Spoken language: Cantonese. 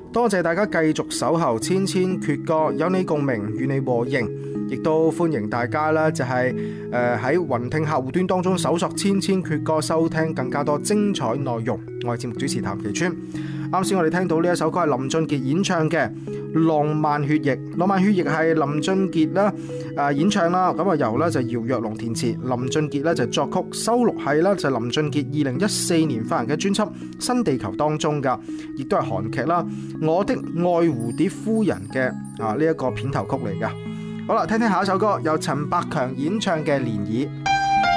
多謝大家繼續守候千千闕歌，有你共鳴，與你和應，亦都歡迎大家啦，就係喺雲聽客戶端當中搜索千千闕歌，收聽更加多精彩內容。我係節目主持譚其川。啱先我哋聽到呢一首歌係林俊傑演唱嘅《浪漫血液》，《浪漫血液》係林俊傑啦演唱啦，咁啊由咧就姚若龍填詞，林俊傑咧就作曲，收錄係啦就林俊傑2014年發行嘅專輯《新地球》當中噶，亦都係韓劇啦《我的愛蝴蝶夫人》嘅呢一個片頭曲嚟噶。好啦，聽聽下一首歌，由陳百強演唱嘅《漣漪》。